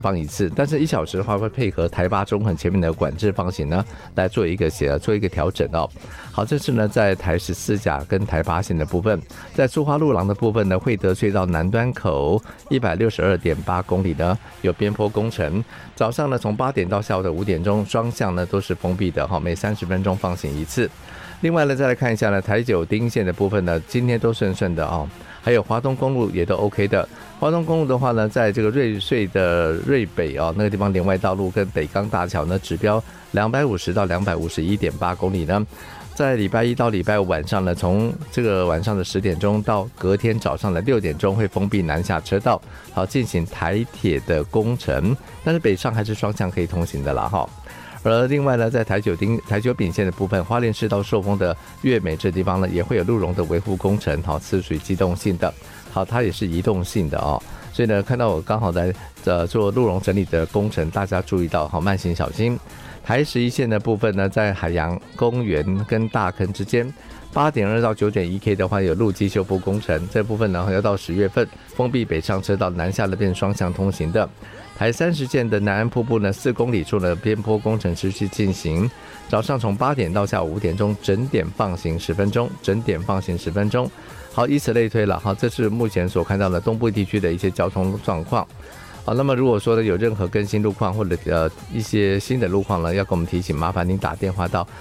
放一次，但是1小时的话会配合台八中横前面的管制放行呢，来做一个调整哦。好，这是呢在台14甲跟台八线的部分，在苏花路廊的部分呢，惠德隧道南端口162.8公里呢有边坡工程，早上呢从8点到下午的5点钟，双向呢都是封闭的哈，每30分钟放行一次。另外呢，再来看一下呢，台9丁线的部分呢，今天都顺顺的哦。还有华东公路也都 OK 的。华东公路的话呢，在这个瑞穗的瑞北哦那个地方连外道路跟北港大桥呢，指标250到251.8公里呢。在礼拜1到礼拜5晚上呢，从这个晚上的10点钟到隔天早上的6点钟会封闭南下车道，好进行台铁的工程，但是北上还是双向可以通行的啦哈。而另外呢，在台九丙线的部分，花莲市到寿丰的月美这地方呢，也会有路容的维护工程，好，是属于机动性的，好，它也是移动性的哦。所以呢，看到我刚好在做路容整理的工程，大家注意到，好，慢行小心。台11线的部分呢，在海洋公园跟大坑之间，8.2到9.1K 的话有路基修复工程，这部分呢要到10月份封闭北上车道南下那边双向通行的。台30线的南安瀑布呢4公里处的边坡工程持续进行，早上从8点到下午5点钟整点放行10分钟，整点放行10分钟。好，以此类推了，好，这是目前所看到的东部地区的一些交通状况。好，那么如果说呢有任何更新路况或者一些新的路况呢，要跟我们提醒，麻烦您打电话到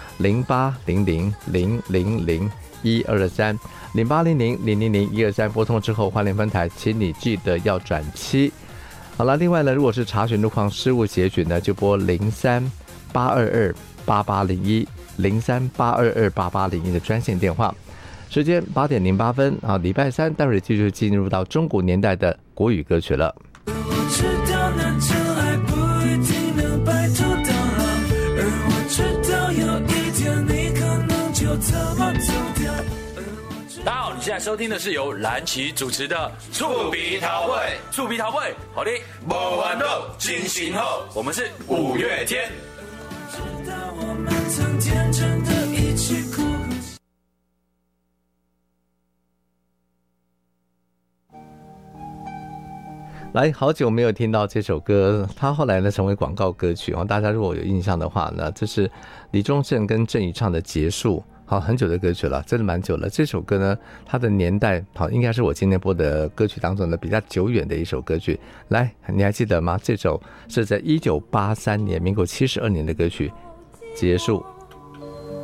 0800-000-123，0800-000-123，拨通之后花莲分台，请你记得要转7。好了，另外呢，如果是查询路况事务协询呢，就拨03-822-8801，03-822-8801的专线电话。时间8点08分，好，礼拜3，待会儿继续进入到中古年代的国语歌曲了。 我知道那真爱不一定能白头到老，而我知道有一天你可能就这么走掉。 大家好，你现在收听的是由蓝旗主持的触鼻桃会，触鼻桃会，好的，没烦恼，精神好，我们是5月天。 知道我们曾天真的一起哭。 来，好久没有听到这首歌，它后来呢成为广告歌曲哦。大家如果有印象的话呢，这是李宗盛跟郑怡唱的《结束》，好，很久的歌曲了，真的蛮久了。这首歌呢，它的年代好，应该是我今天播的歌曲当中的比较久远的一首歌曲。来，你还记得吗？这首是在1983年，民国72年的歌曲《结束》。